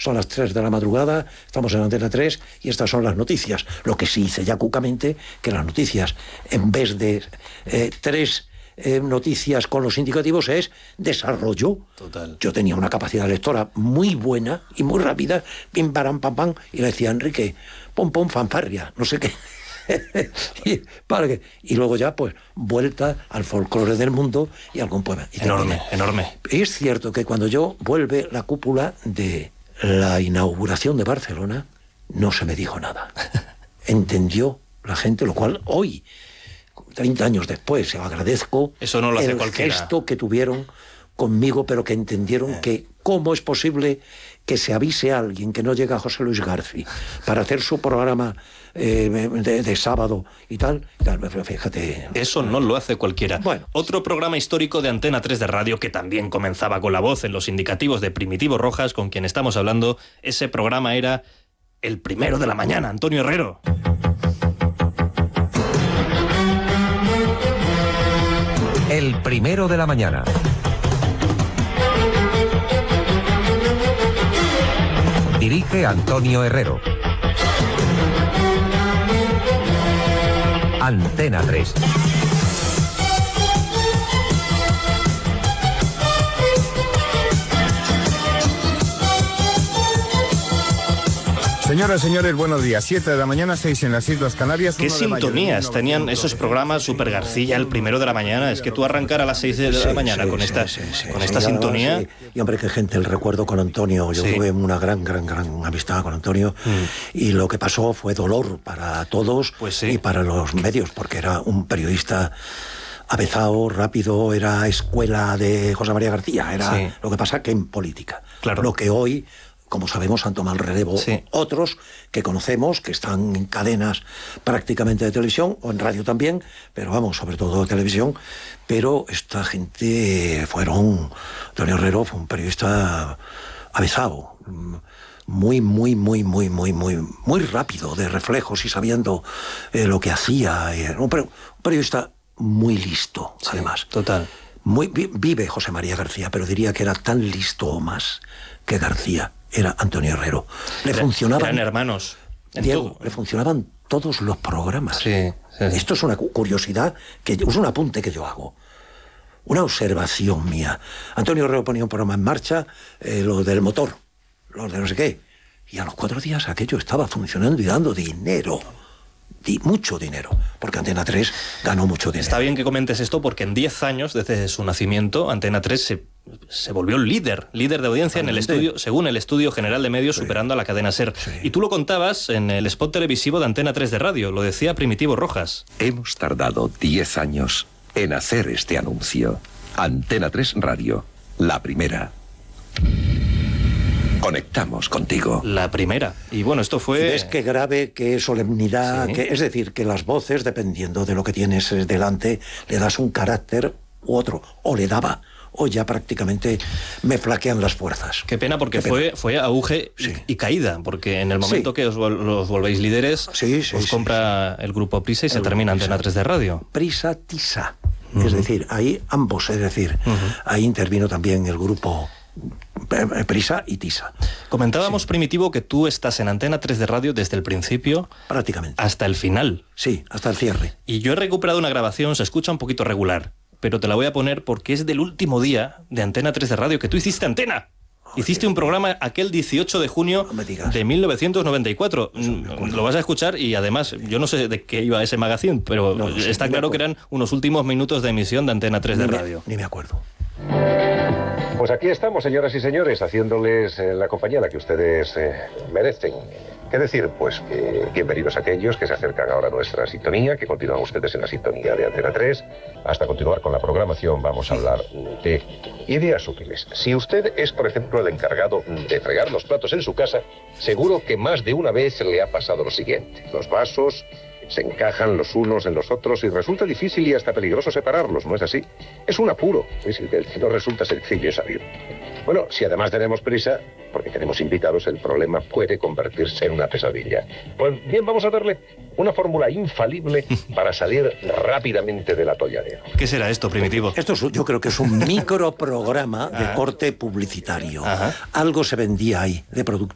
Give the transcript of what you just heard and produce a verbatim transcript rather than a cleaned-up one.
son las tres de la madrugada, estamos en Antena tres y estas son las noticias. Lo que sí hice ya cucamente, que las noticias, en vez de eh, tres eh, noticias con los indicativos, es desarrollo. Total. Yo tenía una capacidad lectora muy buena y muy rápida, pim, param, pam, pam, y le decía a Enrique, pom, pom, fanfarria, no sé qué. y, para que, y luego ya, pues, vuelta al folclore del mundo y algún poema. Y enorme, terminé. enorme. Es cierto que cuando yo vuelve la cúpula de la inauguración de Barcelona, no se me dijo nada. Entendió la gente, lo cual hoy, treinta años después, se lo agradezco. Eso no lo hace el cualquiera. gesto que tuvieron conmigo, pero que entendieron eh. que cómo es posible que se avise a alguien que no llega a José Luis García para hacer su programa eh, de, de sábado y tal. Fíjate. Eso no lo hace cualquiera. Bueno. Otro programa histórico de Antena tres de radio que también comenzaba con la voz en los indicativos de Primitivo Rojas, con quien estamos hablando. Ese programa era El Primero de la Mañana, Antonio Herrero. El Primero de la Mañana. Dirige Antonio Herrero. Antena tres. Señoras, señores, buenos días. siete de la mañana, seis en las Islas Canarias. ¿Qué sintonías tenían esos programas? Super García, El Primero de la Mañana. Es que tú arrancar a las seis de la sí, mañana sí, con sí, esta, sí, sí, con sí, esta sí, sintonía. Sí. Y hombre, qué gente, el recuerdo con Antonio. Yo sí. tuve una gran, gran, gran amistad con Antonio. Mm. Y lo que pasó fue dolor para todos pues sí. y para los medios, porque era un periodista avezado, rápido, era escuela de José María García. Era sí. Lo que pasa que en política. Claro. Lo que hoy, como sabemos, han tomado el relevo sí. otros que conocemos, que están en cadenas prácticamente de televisión, o en radio también, pero vamos, sobre todo de televisión. Pero esta gente fueron... Antonio Herrero fue un periodista avezado, muy, muy, muy, muy, muy, muy, muy rápido de reflejos y sabiendo eh, lo que hacía. Un, un periodista muy listo, sí, además. Total. Muy, vive José María García, pero diría que era tan listo o más que García. Era Antonio Herrero. Le Era, funcionaban... Eran hermanos. Diego, todo. le funcionaban todos los programas. Sí, sí. Esto es una curiosidad, que es un apunte que yo hago. Una observación mía. Antonio Herrero ponía un programa en marcha, eh, lo del motor, lo de no sé qué. Y a los cuatro días aquello estaba funcionando y dando dinero. Di mucho dinero, porque Antena tres ganó mucho dinero. Está bien que comentes esto porque en diez años desde su nacimiento Antena tres se, se volvió líder, líder de audiencia en el estudio, según el Estudio General de Medios, sí. superando a la cadena SER. Sí. Y tú lo contabas en el spot televisivo de Antena tres de radio, lo decía Primitivo Rojas. Hemos tardado diez años en hacer este anuncio. Antena tres Radio, la primera. Conectamos contigo. La primera. Y bueno, esto fue... ¿Y ves qué grave, qué solemnidad? Sí. Que, es decir, que las voces, dependiendo de lo que tienes delante, le das un carácter u otro. O le daba, o ya prácticamente me flaquean las fuerzas. Qué pena, porque qué fue, pena. fue auge sí. y, y caída. Porque en el momento sí. que os, os volvéis líderes, sí, sí, os sí, compra sí. el grupo Prisa y el se termina Antena tres de radio. Prisa, Tisa. Uh-huh. Es decir, ahí ambos, es decir, uh-huh. ahí intervino también el grupo... Prisa y Tisa. Comentábamos, sí. Primitivo, que tú estás en Antena tres de radio desde el principio prácticamente hasta el final. Sí, hasta el cierre. Y yo he recuperado una grabación, se escucha un poquito regular, pero te la voy a poner porque es del último día de Antena tres de radio que tú hiciste antena. Oye, hiciste un programa aquel dieciocho de junio no de mil novecientos noventa y cuatro. Lo vas a escuchar y además, yo no sé de qué iba ese magazine, pero no, no sé, está claro que eran unos últimos minutos de emisión de Antena tres de ni radio. Me, ni me acuerdo. Pues aquí estamos, señoras y señores, haciéndoles eh, la compañía la que ustedes eh, merecen. ¿Qué decir? Pues que bienvenidos aquellos que se acercan ahora a nuestra sintonía, que continúan ustedes en la sintonía de Antena tres. Hasta continuar con la programación vamos a hablar de ideas útiles. Si usted es, por ejemplo, el encargado de fregar los platos en su casa, seguro que más de una vez le ha pasado lo siguiente. Los vasos se encajan los unos en los otros y resulta difícil y hasta peligroso separarlos, ¿no es así? Es un apuro, es el que no resulta sencillo salir. Bueno, si además tenemos prisa, porque tenemos invitados, el problema puede convertirse en una pesadilla. Pues bien, vamos a darle una fórmula infalible para salir rápidamente del atolladero. ¿Qué será esto, Primitivo? Esto es, yo creo que es un microprograma de corte publicitario. Ajá. Algo se vendía ahí de producto.